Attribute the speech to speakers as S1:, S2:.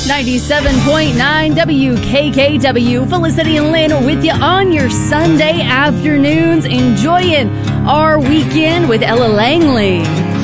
S1: 97.9 WKKW. Felicity and Lynn with you on your Sunday afternoons, enjoying our weekend with Ella Langley.